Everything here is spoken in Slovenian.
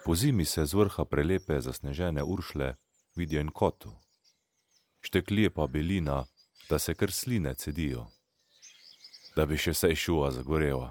Po zimi se z vrha prelepe zasnežene Uršle vidijo in kotu. Šteklije pa belina, da se kar sline cedijo. Da bi še sej šuva zagoreva.